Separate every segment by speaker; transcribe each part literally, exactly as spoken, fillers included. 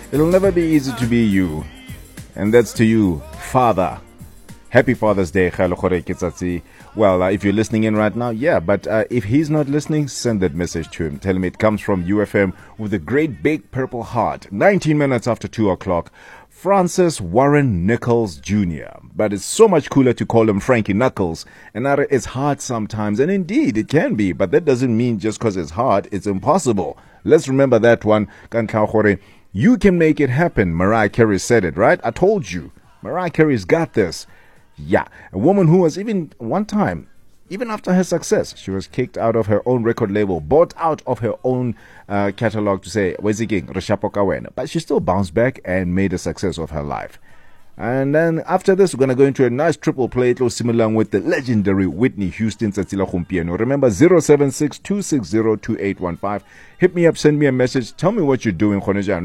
Speaker 1: It'll never be easy to be you. And that's to you, Father. Happy Father's Day, Well, uh, if you're listening in right now, yeah, but uh, if he's not listening, send that message to him. Tell him it comes from U F M with a great big purple heart. nineteen minutes after two o'clock, Francis Warren Nichols Junior But it's so much cooler to call him Frankie Knuckles. And that it's hard sometimes, and indeed it can be, but that doesn't mean just because it's hard, it's impossible. Let's remember that one. You can make it happen. Mariah Carey said it, right? I told you. Mariah Carey's got this. Yeah, a woman who was even one time, even after her success, she was kicked out of her own record label, bought out of her own uh, catalog to say, but she still bounced back and made a success of her life. And then after this, we're going to go into a nice triple play, similar with the legendary Whitney Houston. Remember, zero seven six, two six zero, two eight one five. Hit me up, send me a message. Tell me what you're doing.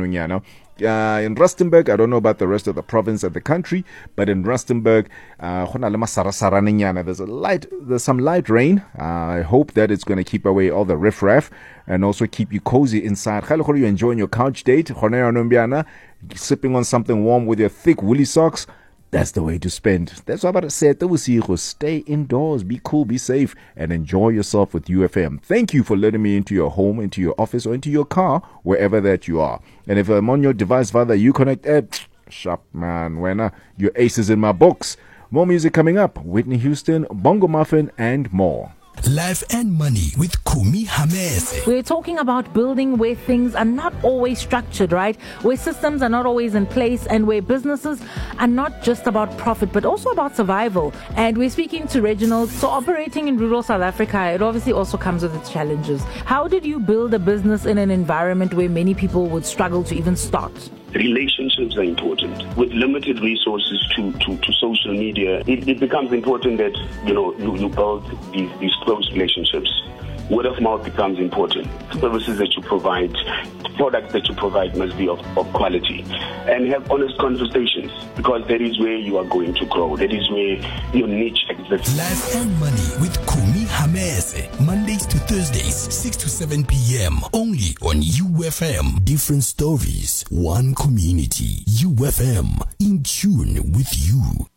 Speaker 1: Uh, in Rustenburg, I don't know about the rest of the province and the country, but in Rustenburg, uh, there's a light, there's some light rain. Uh, I hope that it's going to keep away all the riffraff and also keep you cozy inside. You enjoying your couch date, sipping on something warm with your thick woolly socks. That's the way to spend. That's what I'm about to say. Stay indoors, be cool, be safe, and enjoy yourself with U F M. Thank you for letting me into your home, into your office, or into your car, wherever that you are. And if I'm on your device via the Uconnect app, sharp man, when uh, your ace is in my books. More music coming up. Whitney Houston, Bongo Muffin, and more.
Speaker 2: Life and Money with Kumi Hamese.
Speaker 3: We're talking about building where things are not always structured, right? Where systems are not always in place and where businesses are not just about profit, but also about survival. And we're speaking to Reginald. So operating in rural South Africa, it obviously also comes with its challenges. How did you build a business in an environment where many people would struggle to even start?
Speaker 4: Relationships are important. With limited resources to, to, to social media, it, it becomes important that, you know, you, you build these, these close relationships. Word of mouth becomes important. Services that you provide, products that you provide must be of, of quality. And have honest conversations, because that is where you are going to grow. That is where your niche exists.
Speaker 2: Life and Money with Kumi Hamese. Mondays to Thursdays, six to seven p.m. Only on U F M. Different stories, one community. U F M, in tune with you.